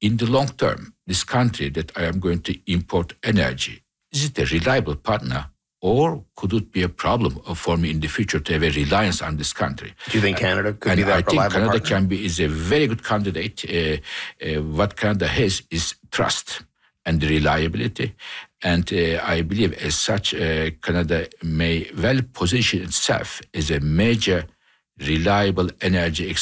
in the long term, this country that I am going to import energy, is it a reliable partner? Or could it be a problem for me in the future to have a reliance on this country? Do you think Canada could be that reliable partner? I think Canada partner? is a very good candidate. What Canada has is trust and reliability. And I believe as such, Canada may well position itself as a major reliable energy